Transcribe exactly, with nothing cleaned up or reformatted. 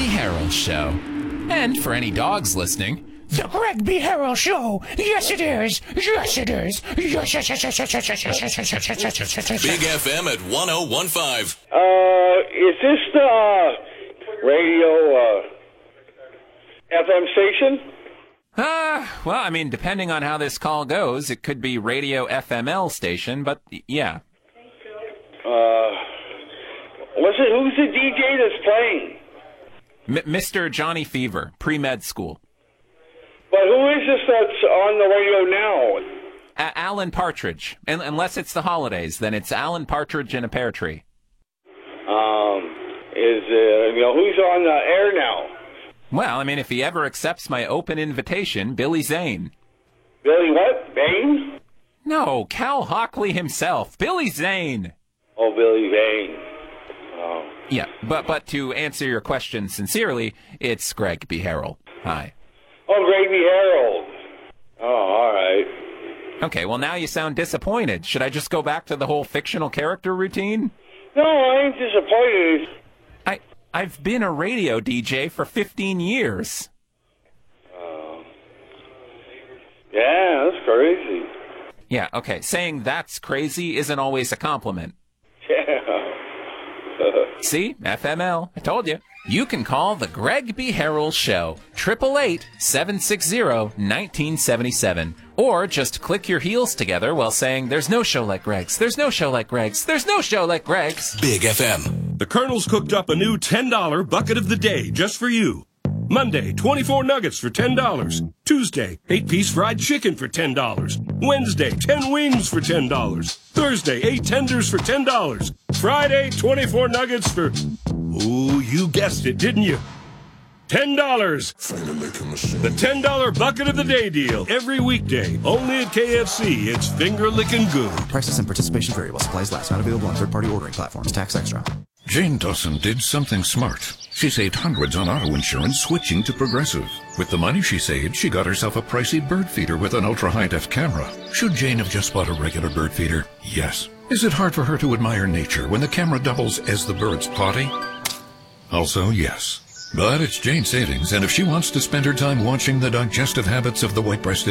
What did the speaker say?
B. Harrell Show. And for any dogs listening, The Greg B. Harrell Show. Yes, it is. Yes, it is. Yes, yes, yes, yes, yes, yes, yes, yes, yes, yes, yes, yes, yes, yes, yes. Big F M at one oh one five. Uh, is this the uh, radio uh, F M station? Uh, well, I mean, depending on how this call goes, it could be Radio F M L station, but yeah. Uh, what's it? Who's the D J that's playing? M- Mister Johnny Fever, pre-med school. But who is this that's on the radio now? A- Alan Partridge. And unless it's the holidays, then it's Alan Partridge in a pear tree. Um, is uh, you know who's on the air now? Well, I mean, if he ever accepts my open invitation, Billy Zane. Billy what? Bain? No, Cal Hockley himself, Billy Zane. Oh, Billy Zane. Oh. Yeah, but but to answer your question sincerely, it's Greg B. Harrell. Hi. Oh, Greg B. Harrell. Oh, all right. Okay, well, now you sound disappointed. Should I just go back to the whole fictional character routine? No, I ain't disappointed. I, I've been a radio D J for fifteen years. Uh, yeah, that's crazy. Yeah, okay, saying that's crazy isn't always a compliment. Yeah. See? F M L. I told you. You can call the Greg B. Harrell Show, eight eight eight, seven six zero, one nine seven seven. Or just click your heels together while saying, there's no show like Greg's, there's no show like Greg's, there's no show like Greg's. Big F M. The Colonel's cooked up a new ten dollar bucket of the day just for you. Monday, twenty-four nuggets for ten dollars. Tuesday, eight-piece fried chicken for ten dollars. Wednesday, ten wings for ten dollars. Thursday, eight tenders for ten dollars. Friday, twenty-four nuggets for... Ooh, you guessed it, didn't you? ten dollars. The ten dollar bucket of the day deal. Every weekday, only at K F C. It's finger-licking good. Prices and participation vary while supplies last. Not available on third-party ordering platforms. Tax extra. Jane Dawson did something smart. She saved hundreds on auto insurance switching to Progressive. With the money she saved, she got herself a pricey bird feeder with an ultra-high-def camera. Should Jane have just bought a regular bird feeder? Yes. Is it hard for her to admire nature when the camera doubles as the bird's potty? Also, yes. But it's Jane's savings, and if she wants to spend her time watching the digestive habits of the white-breasted